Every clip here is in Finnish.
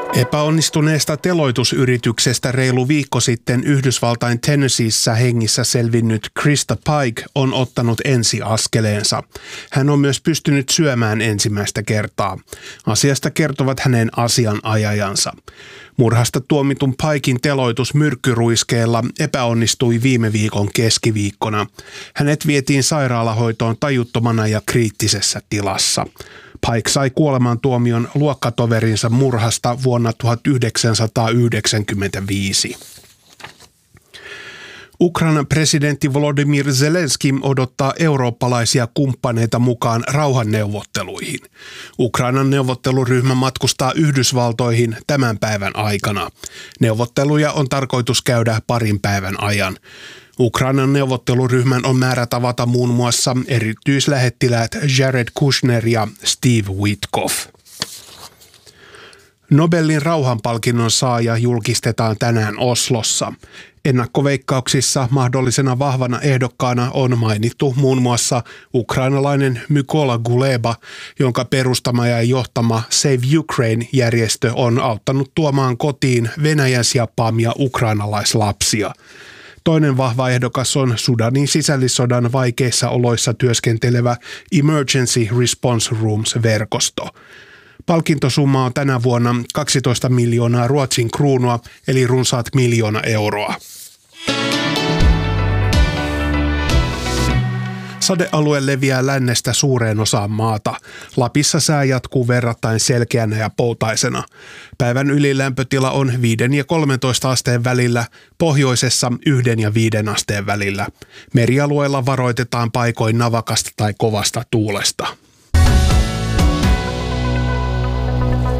Epäonnistuneesta teloitusyrityksestä reilu viikko sitten Yhdysvaltain Tennesseeissä hengissä selvinnyt Krista Pike on ottanut ensiaskeleensa. Hän on myös pystynyt syömään ensimmäistä kertaa. Asiasta kertovat hänen asianajajansa. Murhasta tuomitun Pikein teloitus myrkkyruiskeella epäonnistui viime viikon keskiviikkona. Hänet vietiin sairaalahoitoon tajuttomana ja kriittisessä tilassa. Pike sai kuolemantuomion luokkatoverinsa murhasta vuonna 1995. Ukrainan presidentti Volodymyr Zelenski odottaa eurooppalaisia kumppaneita mukaan rauhanneuvotteluihin. Ukrainan neuvotteluryhmä matkustaa Yhdysvaltoihin tämän päivän aikana. Neuvotteluja on tarkoitus käydä parin päivän ajan. Ukrainan neuvotteluryhmän on määrä tavata muun muassa erityislähettiläät Jared Kushner ja Steve Witkoff. Nobelin rauhanpalkinnon saaja julkistetaan tänään Oslossa. Ennakkoveikkauksissa mahdollisena vahvana ehdokkaana on mainittu muun muassa ukrainalainen Mykola Kuleba, jonka perustama ja johtama Save Ukraine-järjestö on auttanut tuomaan kotiin Venäjän siappaamia ukrainalaislapsia. Toinen vahva ehdokas on Sudanin sisällissodan vaikeissa oloissa työskentelevä Emergency Response Rooms-verkosto. Palkintosumma on tänä vuonna 12 miljoonaa Ruotsin kruunua, eli runsaat 1 miljoona euroa. Sadealue leviää lännestä suureen osaan maata. Lapissa sää jatkuu verrattain selkeänä ja poutaisena. Päivän ylilämpötila on 5 ja 13 asteen välillä, pohjoisessa 1 ja 5 asteen välillä. Merialueella varoitetaan paikoin navakasta tai kovasta tuulesta.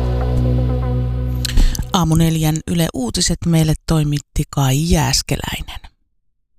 Aamu 4 Yle Uutiset meille toimitti Kai Jääskeläinen.